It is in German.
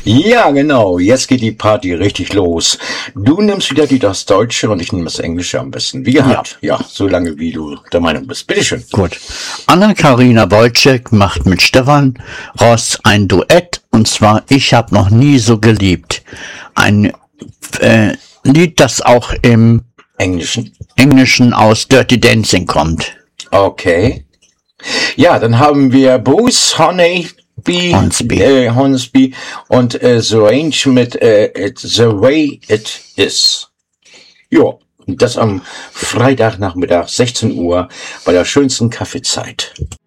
Ja, genau. Jetzt geht die Party richtig los. Du nimmst wieder das Deutsche und ich nehme das Englische am besten. Wie gehabt. Ja, so lange wie du der Meinung bist. Bitteschön. Gut. Anna-Karina Wojcik macht mit Stefan Ross ein Duett, und zwar Ich hab noch nie so geliebt. Ein Lied, das auch im Englischen aus Dirty Dancing kommt. Okay. Ja, dann haben wir Bruce Hornsby und The Range mit The Way It Is. Ja, das am Freitagnachmittag 16 Uhr bei der schönsten Kaffeezeit.